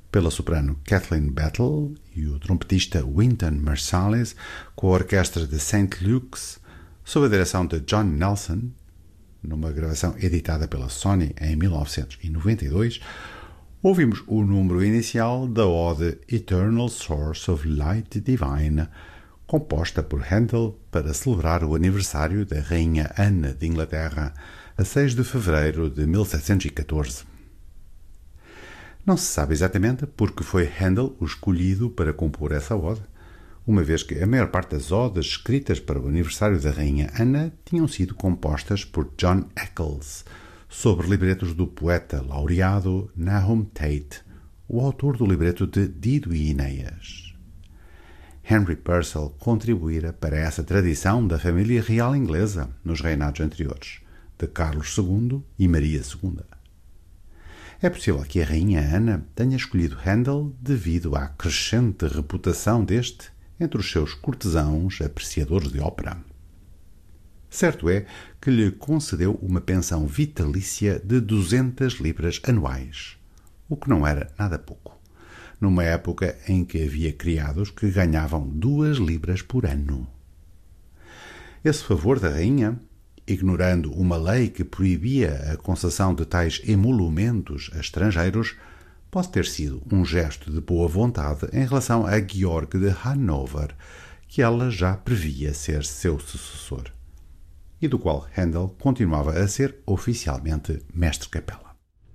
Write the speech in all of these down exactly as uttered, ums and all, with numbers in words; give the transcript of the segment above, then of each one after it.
pela soprano Kathleen Battle e o trompetista Wynton Marsalis, com a orquestra de Saint Luke's, sob a direção de John Nelson, numa gravação editada pela Sony em mil novecentos e noventa e dois, ouvimos o número inicial da ode Eternal Source of Light Divine, composta por Handel para celebrar o aniversário da Rainha Ana de Inglaterra, a seis de fevereiro de mil setecentos e catorze. Não se sabe exatamente porque foi Handel o escolhido para compor essa ode, uma vez que a maior parte das odes escritas para o aniversário da Rainha Ana tinham sido compostas por John Eccles, sobre libretos do poeta laureado Nahum Tate, o autor do libreto de Dido e Enéas. Henry Purcell contribuíra para essa tradição da família real inglesa nos reinados anteriores, de Carlos segundo e Maria segunda. É possível que a Rainha Ana tenha escolhido Handel devido à crescente reputação deste entre os seus cortesãos apreciadores de ópera. Certo é que lhe concedeu uma pensão vitalícia de duzentas libras anuais, o que não era nada pouco, numa época em que havia criados que ganhavam duas libras por ano. Esse favor da rainha, ignorando uma lei que proibia a concessão de tais emolumentos a estrangeiros, pode ter sido um gesto de boa vontade em relação a Georg de Hanover, que ela já previa ser seu sucessor, e do qual Handel continuava a ser oficialmente mestre-capela.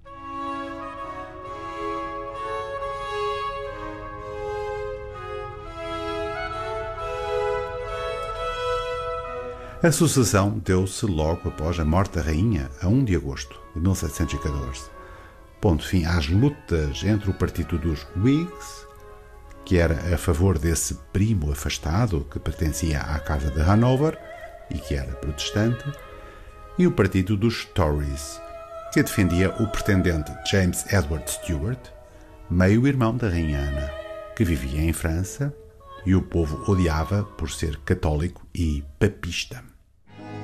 A sucessão deu-se logo após a morte da rainha, a um de agosto de mil setecentos e catorze. Pondo fim às lutas entre o partido dos Whigs, que era a favor desse primo afastado que pertencia à Casa de Hanover e que era protestante, e o partido dos Tories, que defendia o pretendente James Edward Stuart, meio-irmão da Rainha Ana, que vivia em França e o povo odiava por ser católico e papista.